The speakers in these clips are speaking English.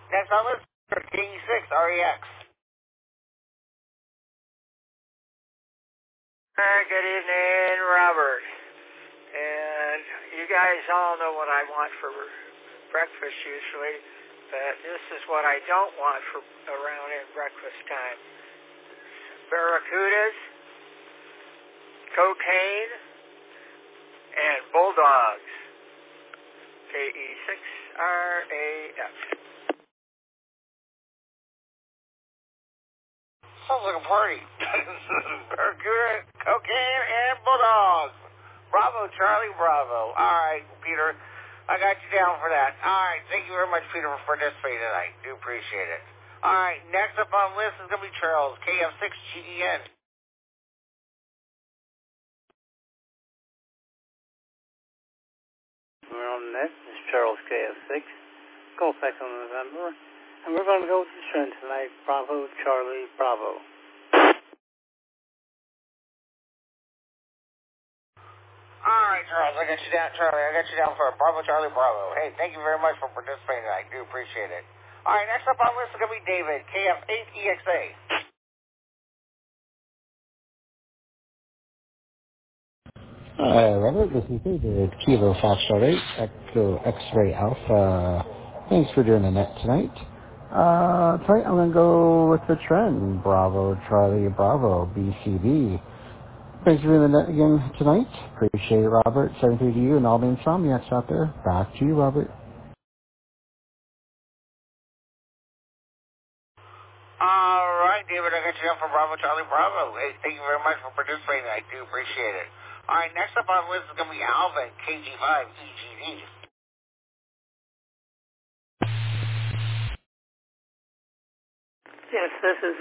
Next on list, KE6REX. Good evening, Robert. And you guys all know what I want for breakfast usually, but this is what I don't want for around in breakfast time. Barracudas, cocaine, and bulldogs. KE6RAX. Sounds like a party. Barracuda, cocaine, and bulldogs. Bravo, Charlie, bravo. All right, Peter, I got you down for that. All right, thank you very much, Peter, for participating tonight. Do appreciate it. All right, next up on the list is going to be Charles, KF6GEN. We're on the net. This is Charles KF6, Golf Echo November, and we're going to go with the trend tonight. Bravo, Charlie, bravo. All right, Charles, I got you down, Charlie. I got you down for a Bravo, Charlie, bravo. Hey, thank you very much for participating tonight. I do appreciate it. All right, next up on the list is going to be David, KF8EXA. Hi, Robert. This is David, Kilo Foxtrot 8, Echo X-Ray Alpha. Thanks for doing the net tonight. Tonight I'm going to go with the trend. Bravo, Charlie, bravo, BCB. Thanks for doing the net again tonight. Appreciate it, Robert. 7-3 to you and all the insomniacs out there. Back to you, Robert. All right, David, I got you down for Bravo, Charlie, bravo. Hey, thank you very much for participating. I do appreciate it. All right, next up on the list is going to be Alvin, KG5EGD. Yes, this is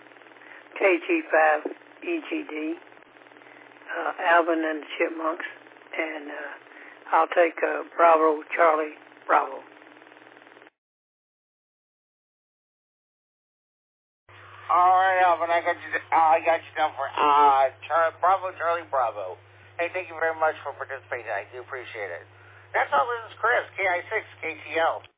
KG5EGD, Alvin and the Chipmunks, and I'll take Bravo, Charlie, bravo. All right, Alvin, I got you down for Bravo, Charlie, bravo. Hey, thank you very much for participating. I do appreciate it. Next up, this is Chris, KI6, KTL.